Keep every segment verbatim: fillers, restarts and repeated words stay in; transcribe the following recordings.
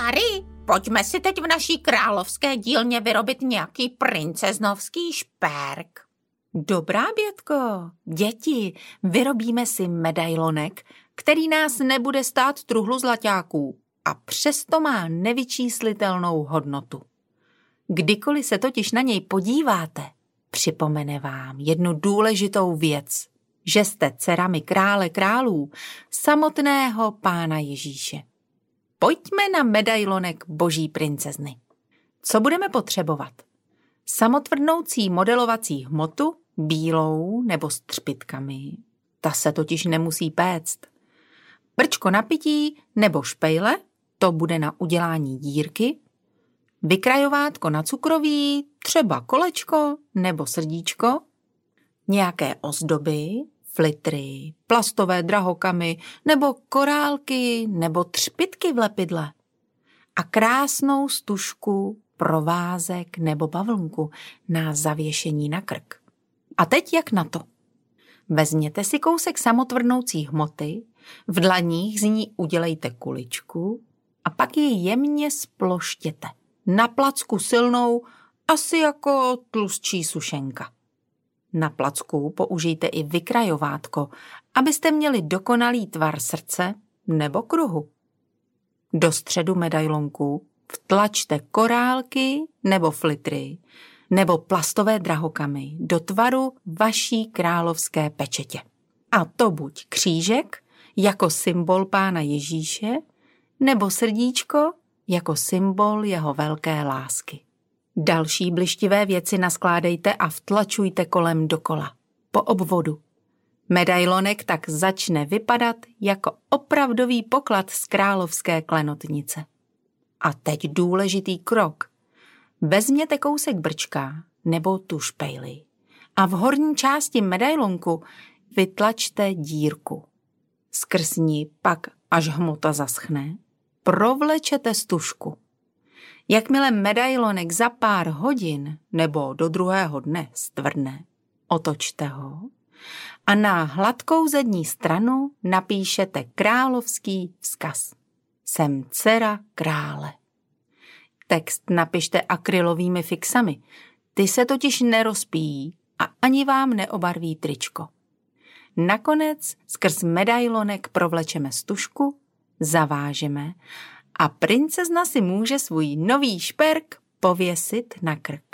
Kláry, pojďme si teď v naší královské dílně vyrobit nějaký princeznovský šperk. Dobrá, Bětko, děti, vyrobíme si medailonek, který nás nebude stát truhlu zlaťáků a přesto má nevyčíslitelnou hodnotu. Kdykoliv se totiž na něj podíváte, připomene vám jednu důležitou věc, že jste dcerami krále králů, samotného Pána Ježíše. Pojďme na medailonek boží princezny. Co budeme potřebovat? Samotvrdnoucí modelovací hmotu, bílou nebo s třpitkami. Ta se totiž nemusí péct. Brčko na pití nebo špejle, to bude na udělání dírky. Vykrajovátko na cukroví, třeba kolečko nebo srdíčko. Nějaké ozdoby, flitry, plastové drahokamy nebo korálky nebo třpitky v lepidle. A krásnou stužku, provázek nebo bavlnku na zavěšení na krk. A teď jak na to? Vezměte si kousek samotvrdnoucí hmoty, v dlaních z ní udělejte kuličku a pak ji jemně sploštěte. Na placku silnou, asi jako tlustší sušenka. Na placku použijte i vykrajovátko, abyste měli dokonalý tvar srdce nebo kruhu. Do středu medailonku vtlačte korálky nebo flitry nebo plastové drahokamy do tvaru vaší královské pečetě. A to buď křížek jako symbol Pána Ježíše nebo srdíčko jako symbol jeho velké lásky. Další blištivé věci naskládejte a vtlačujte kolem dokola, po obvodu. Medailonek tak začne vypadat jako opravdový poklad z královské klenotnice. A teď důležitý krok. Vezměte kousek brčka nebo tu špejli a v horní části medailonku vytlačte dírku. Skrz ní pak, až hmota zaschne, provlečete stužku. Jakmile medailonek za pár hodin nebo do druhého dne stvrdne, otočte ho a na hladkou zadní stranu napíšete královský vzkaz. Jsem dcera krále. Text napište akrylovými fixami. Ty se totiž nerozpíjí a ani vám neobarví tričko. Nakonec skrz medailonek provlečeme stužku, zavážeme a princezna si může svůj nový šperk pověsit na krk.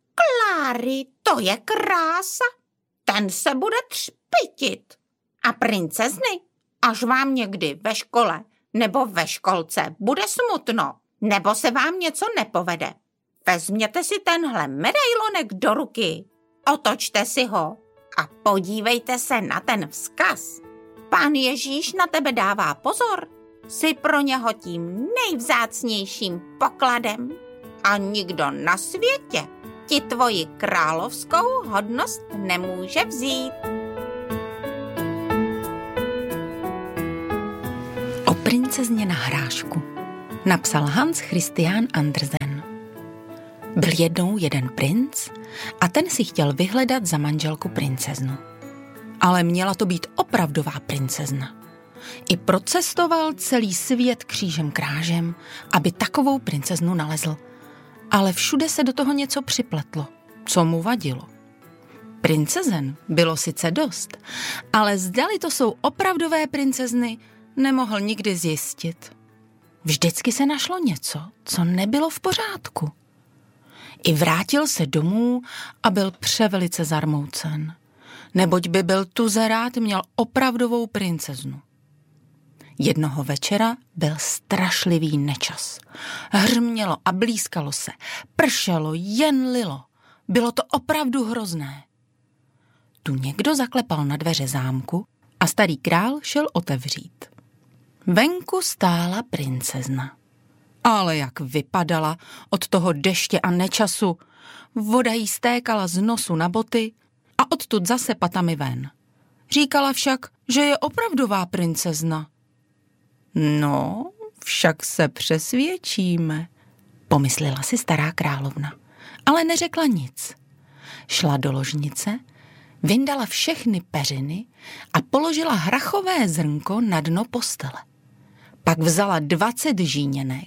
Kláry, to je krása. Ten se bude třpitit. A princezny, až vám někdy ve škole nebo ve školce bude smutno, nebo se vám něco nepovede, vezměte si tenhle medailonek do ruky, otočte si ho a podívejte se na ten vzkaz. Pán Ježíš na tebe dává pozor, jsi pro něho tím nejvzácnějším pokladem a nikdo na světě ti tvoji královskou hodnost nemůže vzít. O princezně na hrášku napsal Hans Christian Andersen. Byl jednou jeden princ a ten si chtěl vyhledat za manželku princeznu. Ale měla to být opravdová princezna. I procestoval celý svět křížem krážem, aby takovou princeznu nalezl. Ale všude se do toho něco připletlo, co mu vadilo. Princezen bylo sice dost, ale zdali to jsou opravdové princezny, nemohl nikdy zjistit. Vždycky se našlo něco, co nebylo v pořádku. I vrátil se domů a byl převelice zarmoucen, neboť by byl tuzerád měl opravdovou princeznu. Jednoho večera byl strašlivý nečas. Hrmělo a blízkalo se, pršelo, jen lilo. Bylo to opravdu hrozné. Tu někdo zaklepal na dveře zámku a starý král šel otevřít. Venku stála princezna. Ale jak vypadala od toho deště a nečasu. Voda jí stékala z nosu na boty a odtud zase patami ven. Říkala však, že je opravdová princezna. No, však se přesvědčíme, pomyslela si stará královna, ale neřekla nic. Šla do ložnice, vyndala všechny peřiny a položila hrachové zrnko na dno postele. Pak vzala dvacet žíněnek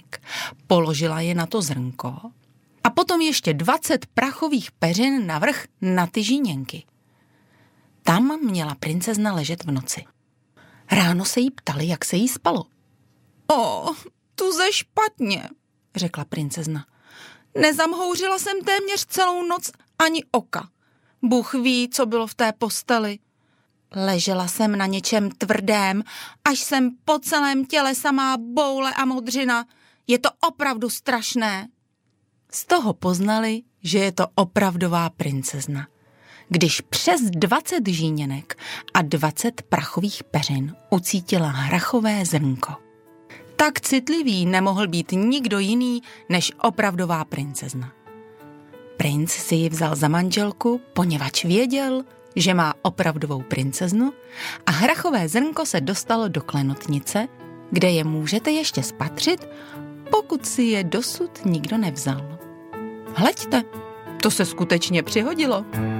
položila je na to zrnko a potom ještě dvacet prachových peřin navrch na ty žíněnky. Tam měla princezna ležet v noci. Ráno se jí ptali, jak se jí spalo. O, tuze špatně, řekla princezna. Nezamhouřila jsem téměř celou noc ani oka. Bůh ví, co bylo v té posteli. Ležela jsem na něčem tvrdém, až jsem po celém těle samá boule a modřina. Je to opravdu strašné. Z toho poznali, že je to opravdová princezna. Když přes dvacet žíněnek a dvacet prachových peřin ucítila hrachové zrnko. Tak citlivý nemohl být nikdo jiný než opravdová princezna. Princ si ji vzal za manželku, poněvadž věděl, že má opravdovou princeznu a hrachové zrnko se dostalo do klenotnice, kde je můžete ještě spatřit, pokud si je dosud nikdo nevzal. Hleďte, to se skutečně přihodilo.